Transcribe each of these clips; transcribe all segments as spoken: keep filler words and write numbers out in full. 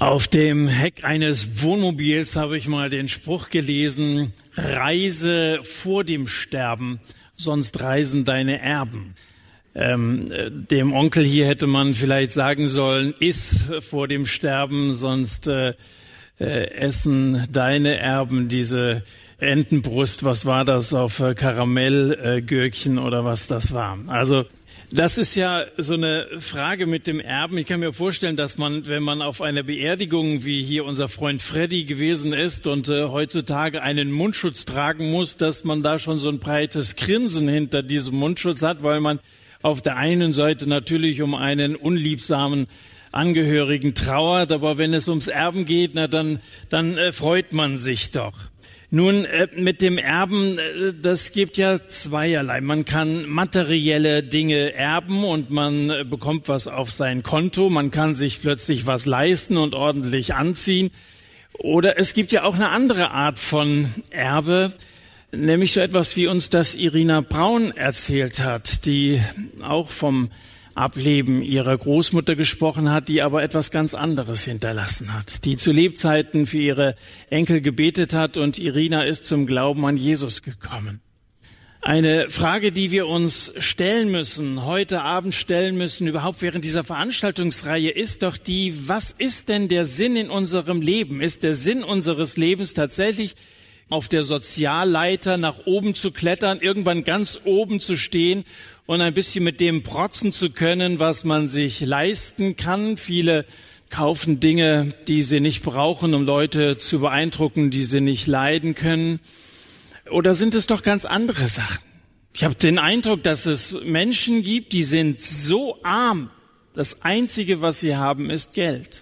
Auf dem Heck eines Wohnmobils habe ich mal den Spruch gelesen: Reise vor dem Sterben, sonst reisen deine Erben. Ähm, dem Onkel hier hätte man vielleicht sagen sollen: Iss vor dem Sterben, sonst äh, äh, essen deine Erben diese Entenbrust. Was war das auf äh, Karamellgürkchen äh, oder was das war? Also das ist ja so eine Frage mit dem Erben. Ich kann mir vorstellen, dass man, wenn man auf einer Beerdigung, wie hier unser Freund Freddy gewesen ist und äh, heutzutage einen Mundschutz tragen muss, dass man da schon so ein breites Grinsen hinter diesem Mundschutz hat, weil man auf der einen Seite natürlich um einen unliebsamen Angehörigen trauert, aber wenn es ums Erben geht, na dann, dann äh, freut man sich doch. Nun, äh, mit dem Erben, äh, das gibt ja zweierlei. Man kann materielle Dinge erben und man äh, bekommt was auf sein Konto. Man kann sich plötzlich was leisten und ordentlich anziehen. Oder es gibt ja auch eine andere Art von Erbe, nämlich so etwas, wie uns das Irina Braun erzählt hat, die auch vom Ableben ihrer Großmutter gesprochen hat, die aber etwas ganz anderes hinterlassen hat, die zu Lebzeiten für ihre Enkel gebetet hat, und Irina ist zum Glauben an Jesus gekommen. Eine Frage, die wir uns stellen müssen, heute Abend stellen müssen, überhaupt während dieser Veranstaltungsreihe, ist doch die: Was ist denn der Sinn in unserem Leben? Ist der Sinn unseres Lebens tatsächlich, auf der Sozialleiter nach oben zu klettern, irgendwann ganz oben zu stehen und ein bisschen mit dem protzen zu können, was man sich leisten kann? Viele kaufen Dinge, die sie nicht brauchen, um Leute zu beeindrucken, die sie nicht leiden können. Oder sind es doch ganz andere Sachen? Ich habe den Eindruck, dass es Menschen gibt, die sind so arm, das Einzige, was sie haben, ist Geld.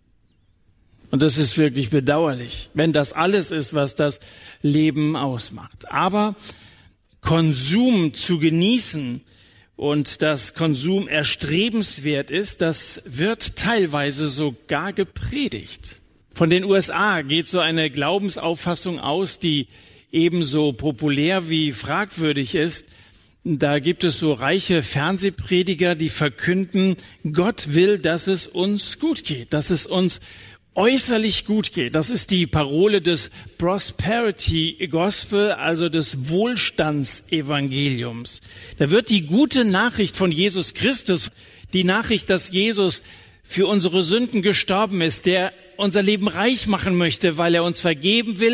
Und das ist wirklich bedauerlich, wenn das alles ist, was das Leben ausmacht. Aber Konsum zu genießen und dass Konsum erstrebenswert ist, das wird teilweise sogar gepredigt. Von den U S A geht so eine Glaubensauffassung aus, die ebenso populär wie fragwürdig ist. Da gibt es so reiche Fernsehprediger, die verkünden: Gott will, dass es uns gut geht, dass es uns äußerlich gut geht. Das ist die Parole des Prosperity Gospel, also des Wohlstandsevangeliums. Da wird die gute Nachricht von Jesus Christus, die Nachricht, dass Jesus für unsere Sünden gestorben ist, der unser Leben reich machen möchte, weil er uns vergeben will,